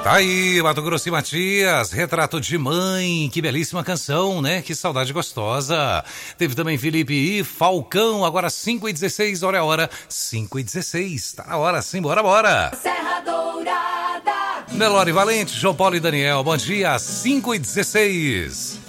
Tá aí, Mato Grosso e Matias, Retrato de Mãe, que belíssima canção, né? Que saudade gostosa. Teve também Felipe e Falcão, agora 5h16, hora é hora, 5h16. Tá na hora sim, bora. Serra Dourada. Nelore Valente, João Paulo e Daniel, bom dia, 5h16.